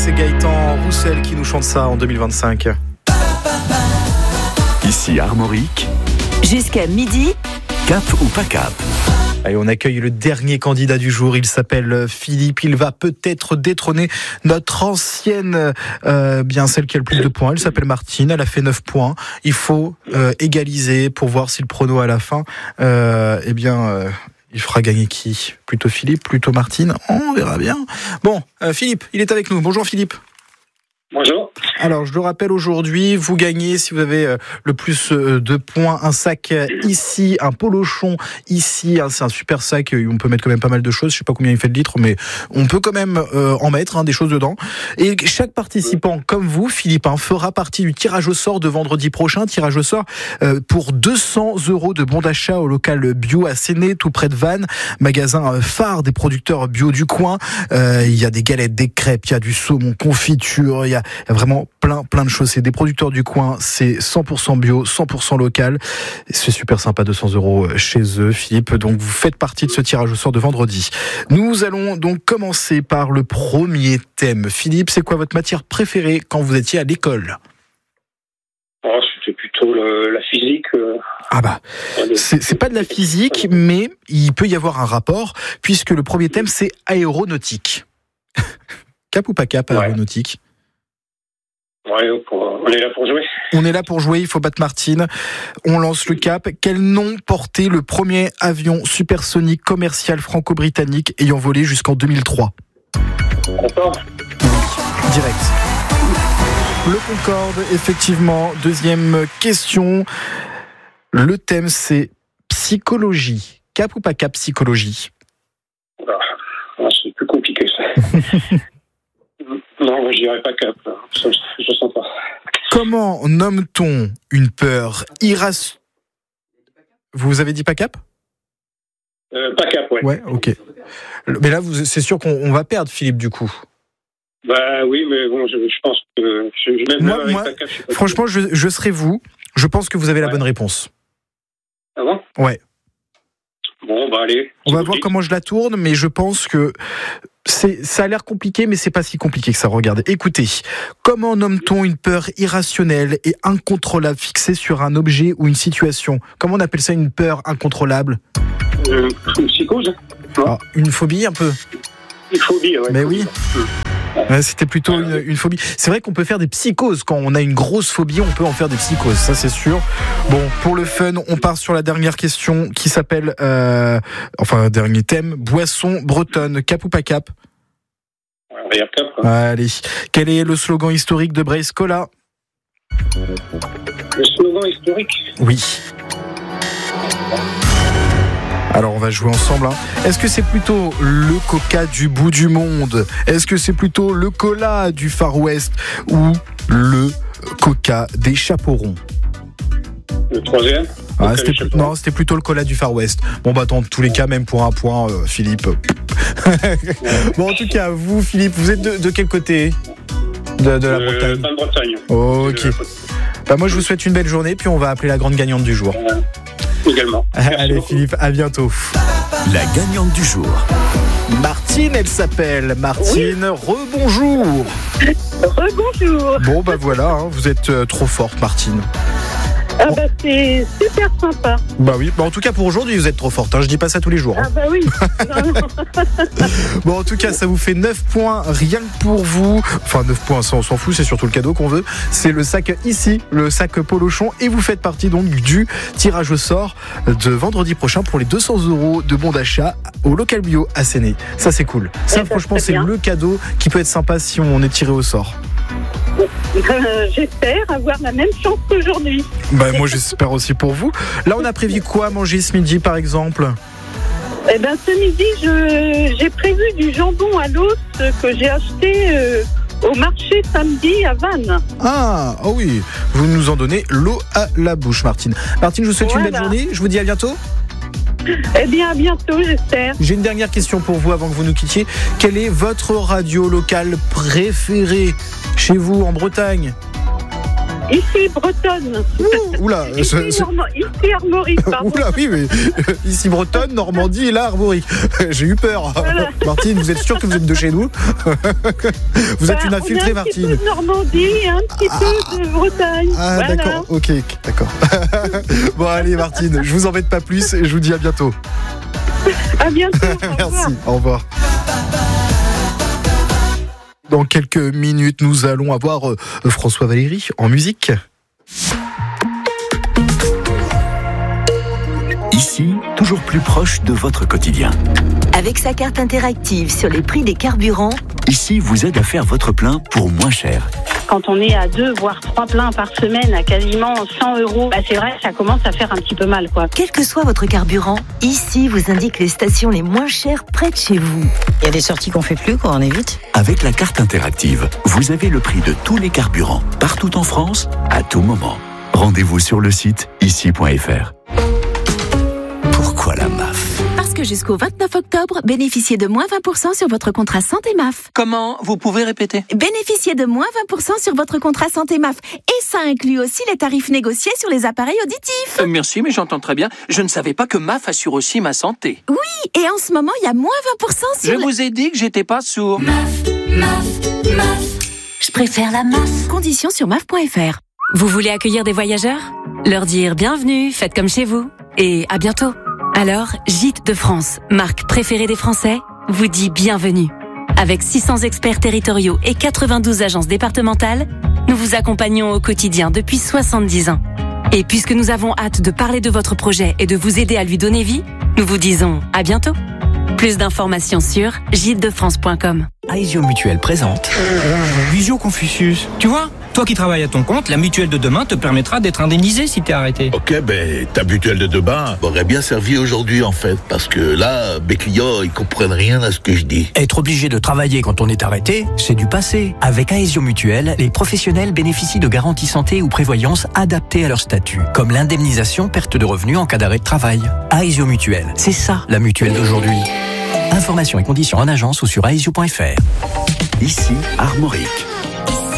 c'est Gaëtan Roussel qui nous chante ça en 2025. Ici Armorique. Jusqu'à midi. Cap ou pas cap? Allez, on accueille le dernier candidat du jour. Il s'appelle Philippe. Il va peut-être détrôner notre ancienne, celle qui a le plus de points. Elle s'appelle Martine. Elle a fait 9 points. Il faut égaliser pour voir si le prono à la fin, il fera gagner qui? Plutôt Philippe, plutôt Martine? On verra bien. Bon, Philippe, il est avec nous. Bonjour Philippe. Bonjour. Alors, je le rappelle, aujourd'hui, vous gagnez, si vous avez le plus de points, un sac ici, un polochon ici. C'est un super sac, on peut mettre quand même pas mal de choses. Je sais pas combien il fait de litres, mais on peut quand même en mettre des choses dedans. Et chaque participant, comme vous, Philippe, fera partie du tirage au sort de vendredi prochain. Tirage au sort pour 200 € de bons d'achat au local bio à Séné, tout près de Vannes. Magasin phare des producteurs bio du coin. Il y a des galettes, des crêpes, il y a du saumon, confiture, il y a vraiment plein de choses. C'est des producteurs du coin, c'est 100% bio, 100% local. C'est super sympa, 200 € chez eux, Philippe. Donc vous faites partie de ce tirage au sort de vendredi. Nous allons donc commencer par le premier thème. Philippe, c'est quoi votre matière préférée quand vous étiez à l'école? C'était plutôt la physique. C'est pas de la physique, mais il peut y avoir un rapport, puisque le premier thème, c'est aéronautique. Cap ou pas cap, aéronautique? Ouais, on est là pour jouer. On est là pour jouer, il faut battre Martine. On lance le cap. Quel nom portait le premier avion supersonique commercial franco-britannique ayant volé jusqu'en 2003? Concorde. Direct. Le Concorde, effectivement. Deuxième question. Le thème, c'est psychologie. Cap ou pas cap, psychologie? C'est plus compliqué, ça. Non, je dirais pas cap. Je sens pas. Comment nomme-t-on une peur irrationnelle? Vous avez dit pas cap? Pas cap, ouais. Ouais, ok. Mais là, c'est sûr qu'on va perdre, Philippe, du coup. Bah oui, mais bon, je pense que... Moi, franchement, je serai vous. Je pense que vous avez la bonne réponse. Ah bon? Ouais. Bon, bah allez. On va voir comment je la tourne, mais je pense que... Ça a l'air compliqué, mais c'est pas si compliqué que ça. Regardez, écoutez. Comment nomme-t-on une peur irrationnelle et incontrôlable fixée sur un objet ou une situation? Comment on appelle ça, une peur incontrôlable? Une psychose? Une phobie, un peu. Une phobie, ouais. Mais oui. Ouais, c'était plutôt une phobie. C'est vrai qu'on peut faire des psychoses. Quand on a une grosse phobie, on peut en faire des psychoses, ça c'est sûr. Bon, pour le fun, on part sur la dernière question qui s'appelle, dernier thème, boisson bretonne. Cap ou pas cap? On va dire cap, quoi. Allez. Quel est le slogan historique de Brace Cola? Le slogan historique? Oui. Alors on va jouer ensemble. Est-ce que c'est plutôt le coca du bout du monde? Est-ce que c'est plutôt le cola du Far West? Ou le coca des chaperons? Le troisième? C'était plutôt le cola du Far West. Bon dans tous les cas, même pour un point, Philippe. Bon, en tout cas, vous Philippe, vous êtes de quel côté de la Bretagne? Pas de Bretagne. Ok. Moi je vous souhaite une belle journée, puis on va appeler la grande gagnante du jour. Également. Allez Philippe, à bientôt. La gagnante du jour. Martine, elle s'appelle. Martine, rebonjour. Rebonjour. Bon voilà, vous êtes trop forte Martine. C'est super sympa. Oui, en tout cas pour aujourd'hui vous êtes trop forte, je dis pas ça tous les jours. Oui. Bon, en tout cas ça vous fait 9 points rien que pour vous. Enfin 9 points, ça on s'en fout, c'est surtout le cadeau qu'on veut. C'est le sac ici, le sac polochon, et vous faites partie donc du tirage au sort de vendredi prochain pour les 200 € de bons d'achat au local bio à Séné. Ça c'est cool. Ça franchement c'est le cadeau qui peut être sympa si on est tiré au sort. J'espère avoir la même chance qu'aujourd'hui. Moi j'espère aussi pour vous. Là on a prévu quoi à manger ce midi par exemple? Ce midi j'ai prévu du jambon à l'os que j'ai acheté au marché samedi à Vannes. Oui, vous nous en donnez l'eau à la bouche Martine. Martine, je vous souhaite une belle journée, je vous dis à bientôt. À bientôt, j'espère. J'ai une dernière question pour vous avant que vous nous quittiez. Quelle est votre radio locale préférée chez vous en Bretagne? Ici, bretonne. Oula, Ici, Armorique, pardon. Oula, oui, mais ici Bretonne, Normandie et là Armorique. J'ai eu peur. Voilà. Martine, vous êtes sûre que vous êtes de chez nous? Vous êtes une infiltrée, on a un petit Martine. peu de Normandie et un petit peu de Bretagne. Ah, Voilà. d'accord, ok, d'accord. Bon, allez, Martine, je vous embête pas plus et je vous dis à bientôt. À bientôt. Au revoir. Merci, au revoir. Dans quelques minutes, nous allons avoir François Valéry en musique. Ici, toujours plus proche de votre quotidien. Avec sa carte interactive sur les prix des carburants, Ici, vous aide à faire votre plein pour moins cher. Quand on est à 2 voire 3 pleins par semaine à quasiment 100 €, c'est vrai que ça commence à faire un petit peu mal, quoi. quel que soit votre carburant, ici vous indique les stations les moins chères près de chez vous. Il y a des sorties qu'on fait plus, quoi, on évite. Avec la carte interactive, vous avez le prix de tous les carburants, partout en France, à tout moment. Rendez-vous sur le site ici.fr. Pourquoi la MAF ? Parce que jusqu'au 29 octobre, bénéficiez de moins 20% sur votre contrat santé MAF. Comment ? Vous pouvez répéter ? Bénéficiez de moins 20% sur votre contrat santé MAF. Et ça inclut aussi les tarifs négociés sur les appareils auditifs. Merci, mais j'entends très bien. Je ne savais pas que MAF assure aussi ma santé. Oui, et en ce moment, il y a moins 20% sur Je vous ai dit que j'étais pas sourd. Je préfère la MAF. Conditions sur MAF.fr. Vous voulez accueillir des voyageurs ? Leur dire bienvenue, faites comme chez vous. Et à bientôt. Alors, Gîtes de France, marque préférée des Français, vous dit bienvenue. Avec 600 experts territoriaux et 92 agences départementales, nous vous accompagnons au quotidien depuis 70 ans. Et puisque nous avons hâte de parler de votre projet et de vous aider à lui donner vie, nous vous disons à bientôt. Plus d'informations sur gîtesdefrance.com. Aesio Mutuelle présente Visio Confucius. Tu vois, toi qui travailles à ton compte, la mutuelle de demain te permettra d'être indemnisé si t'es arrêté. Ok, ta mutuelle de demain m'aurait bien servi aujourd'hui en fait, parce que là, mes clients, ils comprennent rien à ce que je dis. Être obligé de travailler quand on est arrêté, c'est du passé. Avec Aesio Mutuelle, les professionnels bénéficient de garanties santé ou prévoyance adaptées à leur statut, comme l'indemnisation perte de revenus en cas d'arrêt de travail. Aesio Mutuelle, c'est ça la mutuelle d'aujourd'hui. Informations et conditions en agence ou sur aesio.fr. Ici, Armorique.